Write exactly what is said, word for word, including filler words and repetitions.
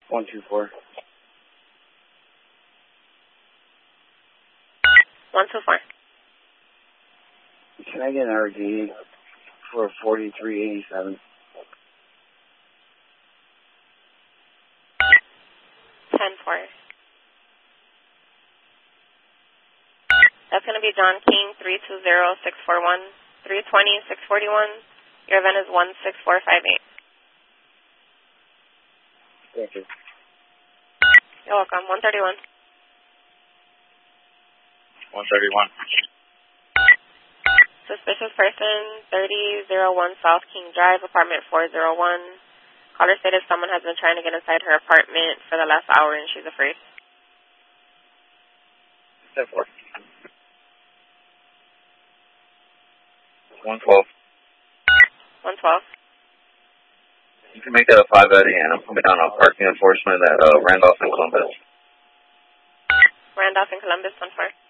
one two four. one two four. Can I get an R D for forty-three eighty-seven? ten four. That's going to be John King, three two zero six four one, three two zero six four one. Your event is one six four five eight. Thank you. You're welcome. one thirty-one. one thirty-one. Suspicious person, thirty oh one South King Drive, apartment four oh one. Caller stated someone has been trying to get inside her apartment for the last hour and she's afraid. ten four. one twelve. one twelve. You can make that a five Eddie, and I'm coming down on parking enforcement at uh, Randolph and Columbus. Randolph and Columbus, one four.